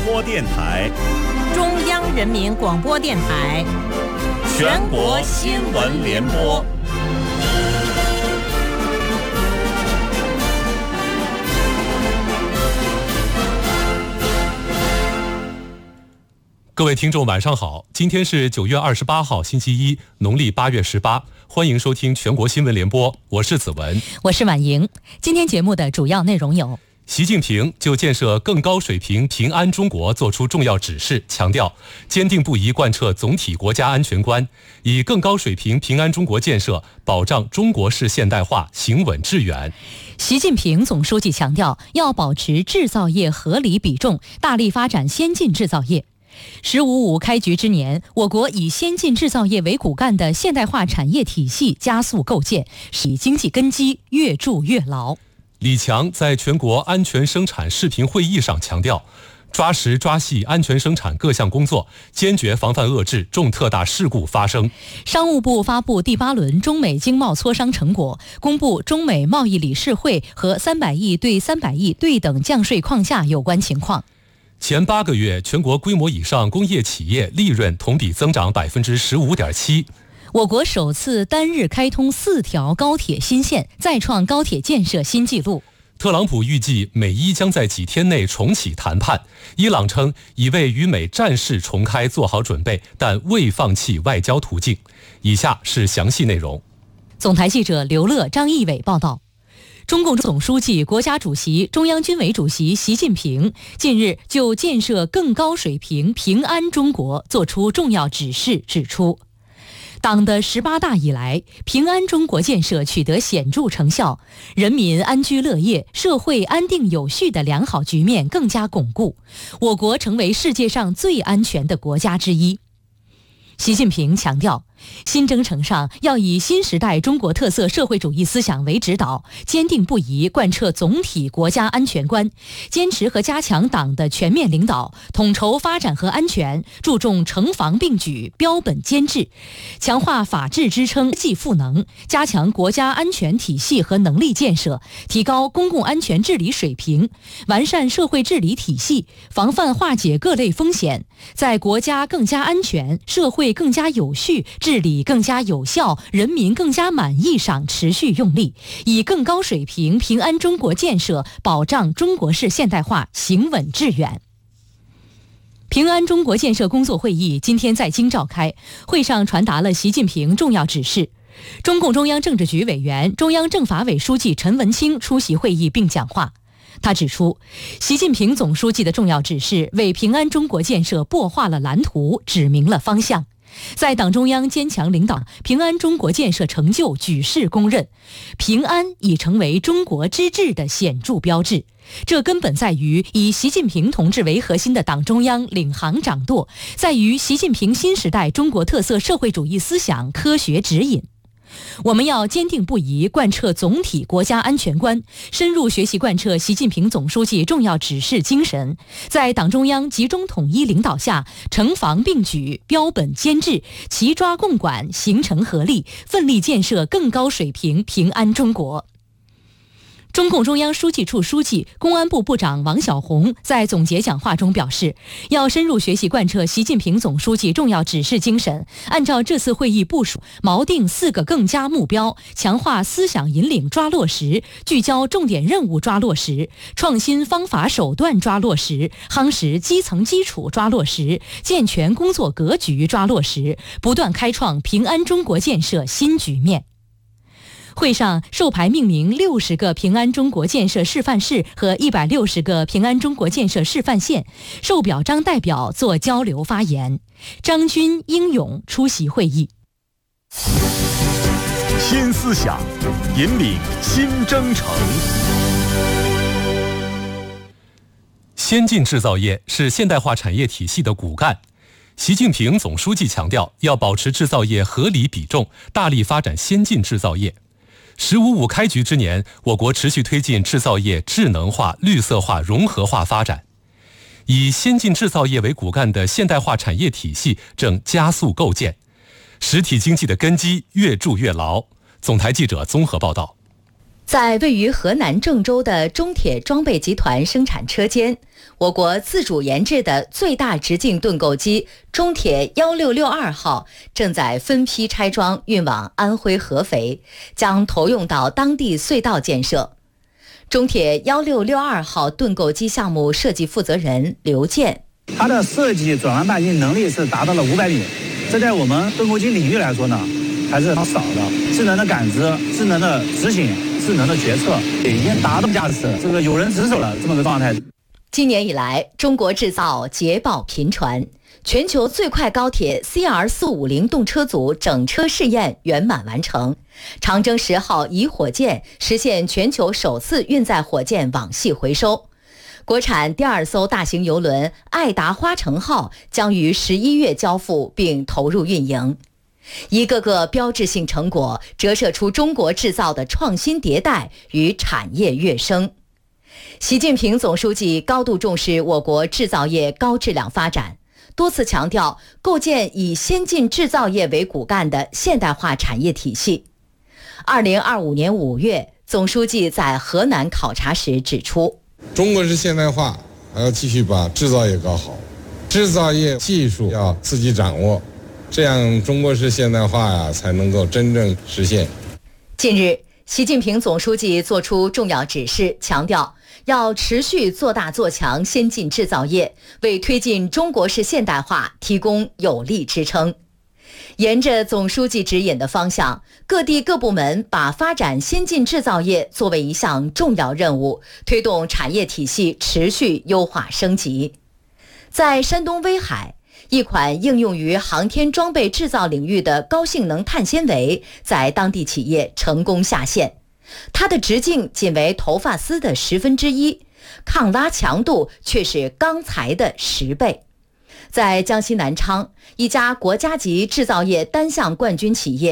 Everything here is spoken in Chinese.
播电台， 中央人民广播电台， 全国新闻联播。 各位听众晚上好，今天是9月28号星期一，农历8月18，欢迎收听全国新闻联播，我是子文， 我是婉莹。今天节目的主要内容有： 习近平就建设更高水平平安中国作出重要指示，强调坚定不移贯彻总体国家安全观，以更高水平平安中国建设保障中国式现代化行稳致远。 习近平总书记强调，要保持制造业合理比重，大力发展先进制造业。“15+5”开局之年，我国以先进制造业为骨干的现代化产业体系加速构建，使经济根基越筑越牢。 李强在全国安全生产视频会议上强调，抓实抓细安全生产各项工作，坚决防范遏制重特大事故发生。 商务部发布第8轮中美经贸磋商成果，公布中美贸易理事会和300亿对300亿对等降税框架有关情况。 前8个月，全国规模以上工业企业利润同比增长15.7%。 我国首次单日开通4条高铁新线，再创高铁建设新纪录。 特朗普预计美伊将在几天内重启谈判，伊朗称已为与美战事重开做好准备，但未放弃外交途径。以下是详细内容。 总台记者刘乐、张义伟报道。中共总书记、国家主席、中央军委主席习近平近日就建设更高水平平安中国作出重要指示，指出，党的18大以来，平安中国建设取得显著成效，人民安居乐业、社会安定有序的良好局面更加巩固，我国成为世界上最安全的国家之一。习近平强调，新征程上要以新时代中国特色社会主义思想为指导，坚定不移贯彻总体国家安全观，坚持和加强党的全面领导，统筹发展和安全，注重城防并举、标本兼治，强化法治支撑、济赋能，加强国家安全体系和能力建设，提高公共安全治理水平，完善社会治理体系，防范化解各类风险，在国家更加安全、社会更加有序、治理更加有效、人民更加满意上持续用力，以更高水平平安中国建设保障中国式现代化行稳致远。平安中国建设工作会议今天在京召开，会上传达了习近平重要指示。中共中央政治局委员、中央政法委书记陈文清出席会议并讲话。他指出，习近平总书记的重要指示为平安中国建设擘画了蓝图，指明了方向。在党中央坚强领导，平安中国建设成就举世公认，平安已成为中国之治的显著标志。这根本在于以习近平同志为核心的党中央领航掌舵，在于习近平新时代中国特色社会主义思想科学指引。我们要坚定不移贯彻总体国家安全观，深入学习贯彻习近平总书记重要指示精神，在党中央集中统一领导下，城防并举、标本兼治、齐抓共管、形成合力，奋力建设更高水平平安中国。中共中央书记处书记、公安部部长王小洪在总结讲话中表示，要深入学习贯彻习近平总书记重要指示精神，按照这次会议部署，锚定4个更加目标，强化思想引领抓落实，聚焦重点任务抓落实，创新方法手段抓落实，夯实基层基础抓落实，健全工作格局抓落实，不断开创平安中国建设新局面。会上授牌命名60个平安中国建设示范市和160个平安中国建设示范县，受表彰代表做交流发言。张军、英勇出席会议。 新思想引领新征程。 先进制造业是现代化产业体系的骨干。习近平总书记强调，要保持制造业合理比重，大力发展先进制造业。“15+5”开局之年，我国持续推进制造业智能化、绿色化、融合化发展，以先进制造业为骨干的现代化产业体系正加速构建，实体经济的根基越筑越牢。总台记者综合报道。 在位于河南郑州的中铁装备集团生产车间，我国自主研制的最大直径盾构机中铁1662号正在分批拆装运往安徽合肥，将投用到当地隧道建设。中铁1662号盾构机项目设计负责人刘健， 它的设计转弯半径能力是达到了500米，这在我们盾构机领域来说呢，还是少的。智能的感知、智能的执行、智能的决策，已经达到驾驶这个有人值守了这么个状态。 今年以来，中国制造捷报频传，全球最快高铁 CR450 动车组整车试验圆满完成，长征10号乙火箭实现全球首次运载火箭网系回收。国产第2艘大型邮轮爱达花城号将于11月交付并投入运营。一个个标志性成果折射出中国制造的创新迭代与产业跃升。习近平总书记高度重视我国制造业高质量发展，多次强调构建以先进制造业为骨干的现代化产业体系。2025年5月，总书记在河南考察时指出， 中国式现代化还要继续把制造业搞好，制造业技术要自己掌握，这样中国式现代化才能够真正实现。 近日，习近平总书记作出重要指示，强调要持续做大做强先进制造业，为推进中国式现代化提供有力支撑。沿着总书记指引的方向，各地各部门把发展先进制造业作为一项重要任务，推动产业体系持续优化升级。在山东威海，一款应用于航天装备制造领域的高性能碳纤维在当地企业成功下线，它的直径仅为头发丝的1/10，抗拉强度却是钢材的10倍。在江西南昌，一家国家级制造业单项冠军企业